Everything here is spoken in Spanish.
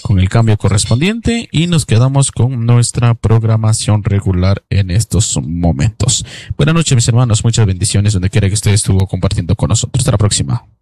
con el cambio correspondiente y nos quedamos con nuestra programación regular en estos momentos. Buenas noches, mis hermanos. Muchas bendiciones donde quiera que usted estuvo compartiendo con nosotros. Hasta la próxima.